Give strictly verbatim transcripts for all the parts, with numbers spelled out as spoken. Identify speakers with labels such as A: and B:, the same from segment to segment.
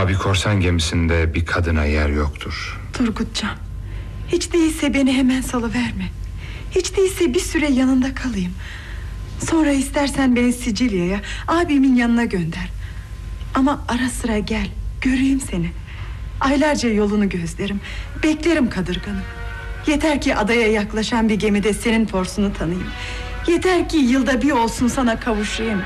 A: Ama bir korsan gemisinde bir kadına yer yoktur.
B: Turgutcan, hiç değilse beni hemen salıverme. Hiç değilse bir süre yanında kalayım. Sonra istersen beni Sicilya'ya, abimin yanına gönder. Ama ara sıra gel, göreyim seni. Aylarca yolunu gözlerim, beklerim kadırganım. Yeter ki adaya yaklaşan bir gemide senin forsunu tanıyayım. Yeter ki yılda bir olsun sana kavuşayım.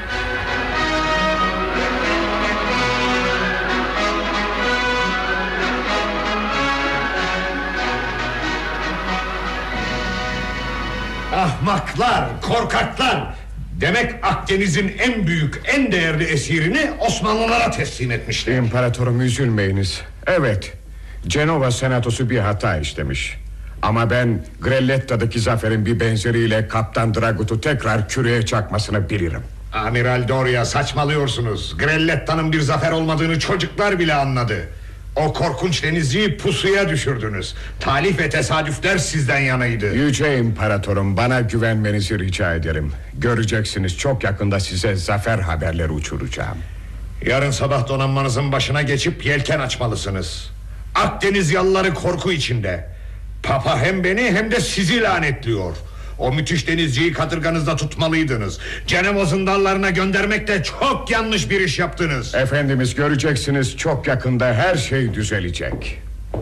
C: Ahmaklar, korkaklar! Demek Akdeniz'in en büyük, en değerli esirini Osmanlılara teslim etmişler.
D: İmparatorum, üzülmeyiniz. Evet, Cenova senatosu bir hata işlemiş. Ama ben Grelletta'daki zaferin bir benzeriyle Kaptan Dragut'u tekrar küreye çakmasını bilirim.
C: Amiral Doria, saçmalıyorsunuz. Grelletta'nın bir zafer olmadığını çocuklar bile anladı. O korkunç denizciyi pusuya düşürdünüz. Talih ve tesadüfler sizden yanaydı.
D: Yüce İmparatorum, bana güvenmenizi rica ederim. Göreceksiniz, çok yakında size zafer haberleri uçuracağım.
C: Yarın sabah donanmanızın başına geçip yelken açmalısınız. Akdeniz yalıları korku içinde. Papa hem beni hem de sizi lanetliyor. O müthiş denizciyi kadırganızda tutmalıydınız. Ceneva zindanlarına göndermekte çok yanlış bir iş yaptınız.
D: Efendimiz, göreceksiniz, çok yakında her şey düzelecek.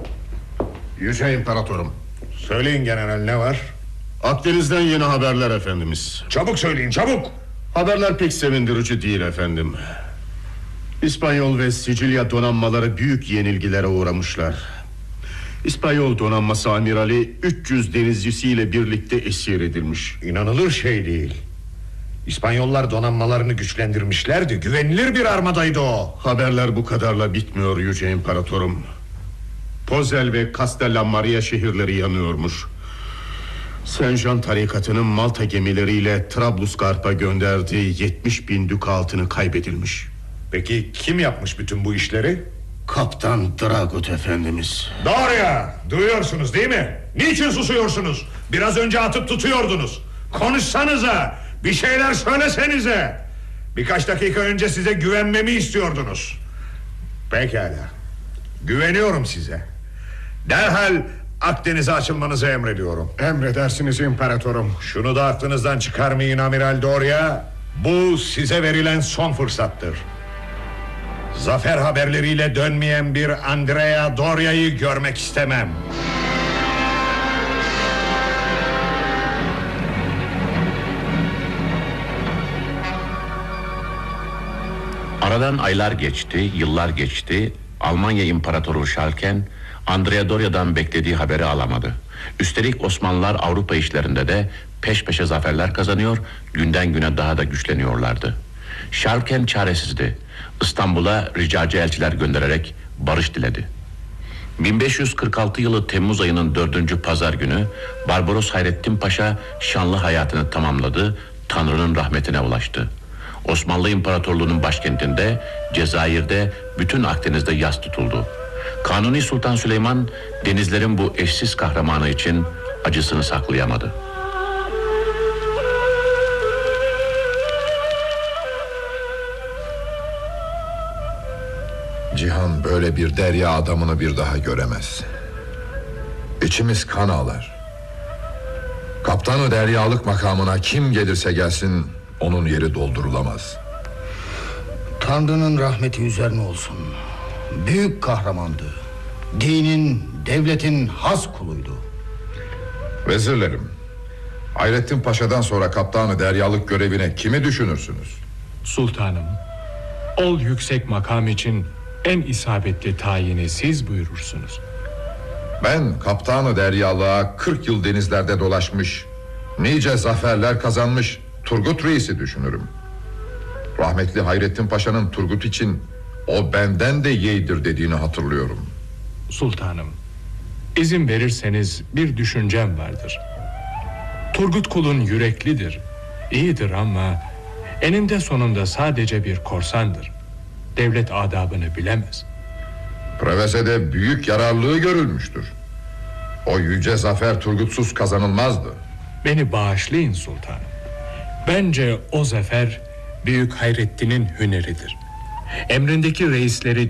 E: Yüce İmparatorum.
C: Söyleyin general, ne var?
E: Akdeniz'den yeni haberler efendimiz.
C: Çabuk söyleyin, çabuk.
E: Haberler pek sevindirici değil efendim. İspanyol ve Sicilya donanmaları büyük yenilgilere uğramışlar. İspanyol donanması amirali üç yüz denizcisiyle birlikte esir edilmiş.
C: İnanılır şey değil. İspanyollar donanmalarını güçlendirmişlerdi. Güvenilir bir armadaydı o.
E: Haberler bu kadarla bitmiyor Yüce İmparatorum. Pozel ve Castellammare şehirleri yanıyormuş. Saint Jean tarikatının Malta gemileriyle Trablusgarp'a gönderdiği yetmiş bin dük altını kaybedilmiş.
C: Peki kim yapmış bütün bu işleri?
E: Kaptan Dragut efendimiz.
C: Doria, duyuyorsunuz değil mi? Niçin susuyorsunuz? Biraz önce atıp tutuyordunuz. Konuşsanıza, bir şeyler söylesenize. Birkaç dakika önce size güvenmemi istiyordunuz. Pekala, güveniyorum size. Derhal Akdeniz'e açılmanızı emrediyorum.
D: Emredersiniz İmparatorum.
C: Şunu da aklınızdan çıkarmayın Amiral Doria. Bu size verilen son fırsattır. Zafer haberleriyle dönmeyen bir Andrea Doria'yı görmek istemem.
F: Aradan aylar geçti, yıllar geçti. Almanya İmparatoru Schalken Andrea Doria'dan beklediği haberi alamadı. Üstelik Osmanlılar Avrupa işlerinde de peş peşe zaferler kazanıyor, günden güne daha da güçleniyorlardı. Schalken çaresizdi. İstanbul'a ricacı elçiler göndererek barış diledi. bin beş yüz kırk altı yılı Temmuz ayının dördüncü pazar günü Barbaros Hayrettin Paşa şanlı hayatını tamamladı, Tanrı'nın rahmetine ulaştı. Osmanlı İmparatorluğu'nun başkentinde, Cezayir'de, bütün Akdeniz'de yas tutuldu. Kanuni Sultan Süleyman denizlerin bu eşsiz kahramanı için acısını saklayamadı.
G: Cihan böyle bir derya adamını bir daha göremez. İçimiz kan ağlar. Kaptanı deryalık makamına kim gelirse gelsin onun yeri doldurulamaz.
H: Tanrı'nın rahmeti üzerine olsun. Büyük kahramandı. Dinin, devletin has kuluydu.
G: Vezirlerim, Hayrettin Paşa'dan sonra kaptanı deryalık görevine kimi düşünürsünüz?
I: Sultanım, ol yüksek makam için en isabetli tayini siz buyurursunuz.
G: Ben kaptanı deryalığa kırk yıl denizlerde dolaşmış, nice zaferler kazanmış Turgut Reis'i düşünürüm. Rahmetli Hayrettin Paşa'nın Turgut için o benden de yeğdir dediğini hatırlıyorum.
I: Sultanım, izin verirseniz bir düşüncem vardır. Turgut kulun yüreklidir, iyidir ama eninde sonunda sadece bir korsandır. Devlet adabını bilemez.
G: Prevese'de büyük yararlılığı görülmüştür. O yüce zafer Turgutsuz kazanılmazdı.
I: Beni bağışlayın sultanım. Bence o zafer Büyük Hayrettin'in hüneridir. Emrindeki reisleri